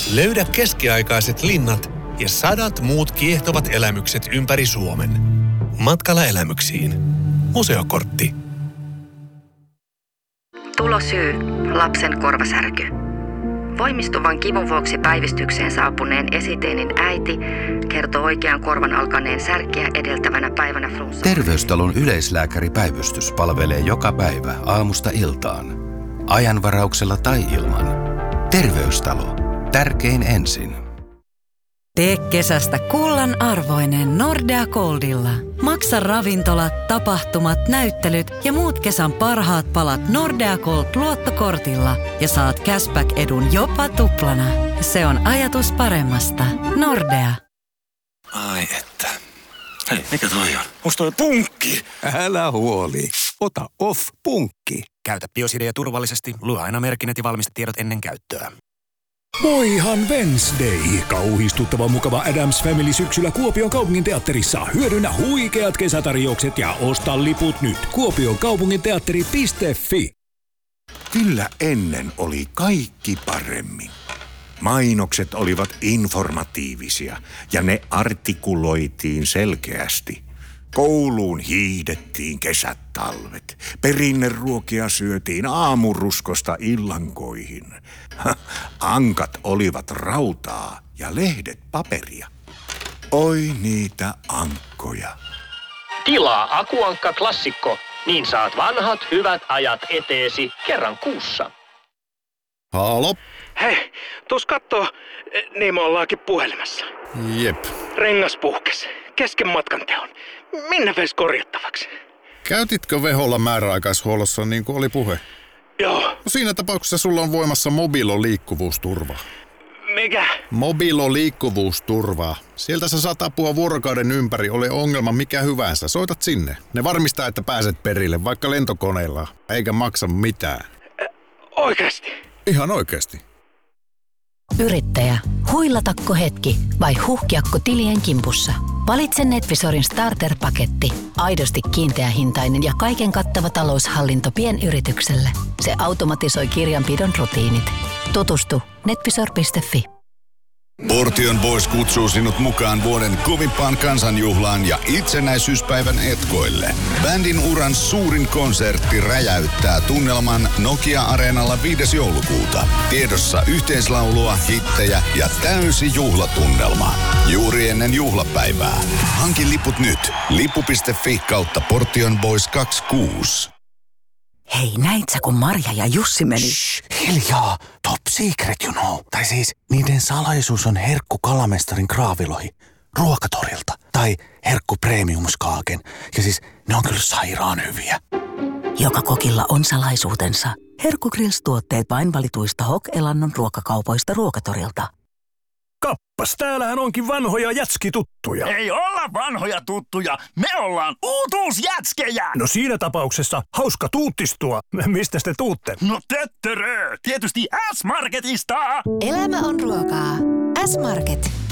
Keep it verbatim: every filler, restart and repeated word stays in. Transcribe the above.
Löydä keskiaikaiset linnat ja sadat muut kiehtovat elämykset ympäri Suomen. Matkalla elämyksiin. Museokortti. Tulosyy, lapsen korvasärky. Voimistuvan kivun vuoksi päivystykseen saapuneen esiteenin äiti kertoo oikean korvan alkaneen särkeä edeltävänä päivänä flunssaa. Terveystalon yleislääkäripäivystys palvelee joka päivä aamusta iltaan. Ajanvarauksella tai ilman. Terveystalo. Tärkein ensin. Tee kesästä kullan arvoinen Nordea Goldilla. Maksa ravintolat, tapahtumat, näyttelyt ja muut kesän parhaat palat Nordea Gold luottokortilla ja saat cashback-edun jopa tuplana. Se on ajatus paremmasta. Nordea. Ai että. Hei, mikä toi on? Onks toi punkki? Älä huoli. Ota Off-punkki. Käytä Biosidea turvallisesti. Lue aina merkinnät ja valmistetiedot ennen käyttöä. Voihan Wednesday. Kauhistuttava mukava Addams Family syksyllä Kuopion kaupunginteatterissa. Hyödynnä huikeat kesätarjoukset ja osta liput nyt. kuopion kaupunginteatteri piste fi. Kyllä ennen oli kaikki paremmin. Mainokset olivat informatiivisia ja ne artikuloitiin selkeästi. Kouluun hiihdettiin kesät talvet. Perinneruokia syötiin aamuruskosta illankoihin. Ankat olivat rautaa ja lehdet paperia. Oi niitä ankkoja. Tilaa Akuankka Klassikko, niin saat vanhat hyvät ajat eteesi kerran kuussa. Halo? Hei, tuus kattoo, niin me ollaankin puhelimessa. Jep. Rengas puhkes, kesken matkan teon. Minne veis korjattavaksi? Käytitkö Veholla määräaikaishuollossa niin kuin oli puhe? Joo. No siinä tapauksessa sulla on voimassa Mobilo liikkuvuusturva. Mikä? Mobilo liikkuvuusturva. Sieltä sä saat apua vuorokauden ympäri, ole ongelma mikä hyvänsä. Soitat sinne. Ne varmistaa, että pääset perille, vaikka lentokoneella, eikä maksa mitään. Ä, oikeesti? Ihan oikeesti. Yrittäjä, huilatako hetki vai huhkiakko tilien kimpussa? Valitse Netvisorin starter-paketti. Aidosti kiinteähintainen ja kaiken kattava taloushallinto pienyritykselle. Se automatisoi kirjanpidon rutiinit. Tutustu netvisor piste fi. Portion Boys kutsuu sinut mukaan vuoden kovimpaan kansanjuhlaan ja itsenäisyyspäivän etkoille. Bändin uran suurin konsertti räjäyttää tunnelman Nokia-areenalla viides joulukuuta. Tiedossa yhteislaulua, hittejä ja täysi juhlatunnelma. Juuri ennen juhlapäivää. Hanki liput nyt. Lippu piste fi kautta Portion Boys kaksikymmentäkuusi. Hei, näit sä kun Marja ja Jussi meni? Shh, hiljaa. Top secret, you know. Tai siis, niiden salaisuus on herkku kalamestarin kraavilohi. Ruokatorilta. Tai herkku premiumskaaken. Ja siis, ne on kyllä sairaan hyviä. Joka kokilla on salaisuutensa. Herkku Grills-tuotteet vain valituista H O K-elannon ruokakaupoista Ruokatorilta. Kappas, täällähän onkin vanhoja jätskituttuja. Ei olla vanhoja tuttuja, me ollaan uutuusjätskejä! No siinä tapauksessa hauska tuuttistua. Mistä te tuutte? No töttörö, tietysti S-Marketista! Elämä on ruokaa. S-Market.